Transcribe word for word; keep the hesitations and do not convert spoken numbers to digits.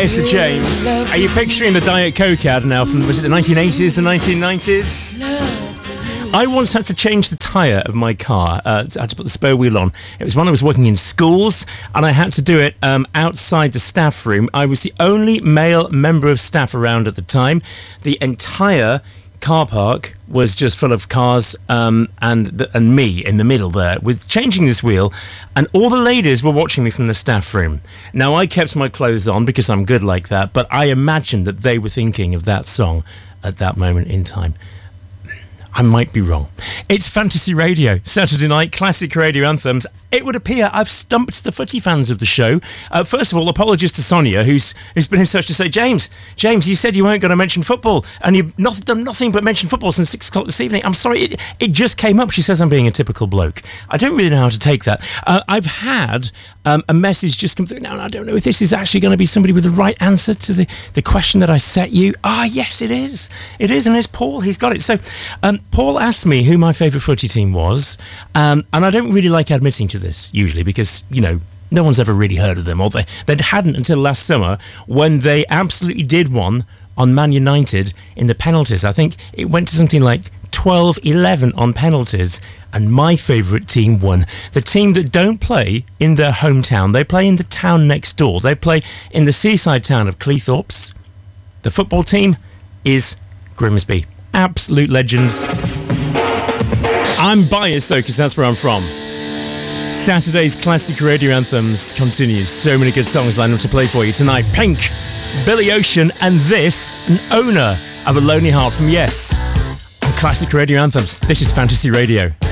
Etta James. Are you picturing the Diet Coke ad now from, was it the nineteen eighties, the nineteen nineties? I once had to change the tyre of my car. Uh, I had to put the spare wheel on. It was when I was working in schools, and I had to do it um, outside the staff room. I was the only male member of staff around at the time. The entire car park was just full of cars um, and the, and me in the middle there with changing this wheel, and all the ladies were watching me from the staff room. Now, I kept my clothes on because I'm good like that, but I imagined that they were thinking of that song at that moment in time. I might be wrong. It's Fantasy Radio, Saturday night, classic radio anthems. It would appear I've stumped the footy fans of the show. Uh, first of all, apologies to Sonia, who's who's been in touch to say, James, James, you said you weren't going to mention football, and you've not done nothing but mention football since six o'clock this evening. I'm sorry, it, it just came up. She says I'm being a typical bloke. I don't really know how to take that. Uh, I've had um, a message just come through. Now, I don't know if this is actually going to be somebody with the right answer to the, the question that I set you. Ah, yes, it is. It is, and it's Paul. He's got it. So, um, Paul asked me who my favourite footy team was, um, and I don't really like admitting to this usually because, you know, no one's ever really heard of them, or they, they hadn't until last summer when they absolutely did one on Man United in the penalties. I think it went to something like twelve eleven on penalties, and my favourite team won. The team that don't play in their hometown, they play in the town next door. They play in the seaside town of Cleethorpes. The football team is Grimsby. Absolute legends. I'm biased though, because that's where I'm from. Saturday's classic radio anthems continues. So many good songs lined up to play for you tonight. Pink, Billy Ocean, and this, an owner of a Lonely Heart from Yes. On classic radio anthems, this is Fantasy Radio.